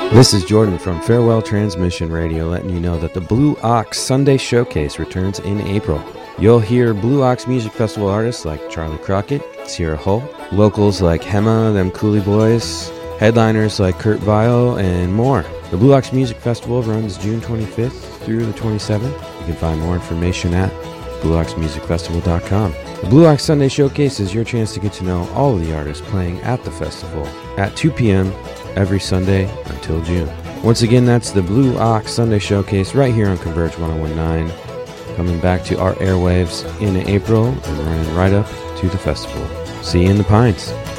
This is Jordan from Farewell Transmission Radio letting you know that the Blue Ox Sunday Showcase returns in April. You'll hear Blue Ox Music Festival artists like Charlie Crockett, Sierra Hull, locals like Hema, Them Cooley Boys, headliners like Kurt Vile, and more. The Blue Ox Music Festival runs June 25th through the 27th. You can find more information at blueoxmusicfestival.com. The Blue Ox Sunday Showcase is your chance to get to know all of the artists playing at the festival at 2 p.m. every Sunday until June. Once again, that's the Blue Ox Sunday Showcase right here on Converge 1019, coming back to our airwaves in April and running right up to the festival. See you in the Pines.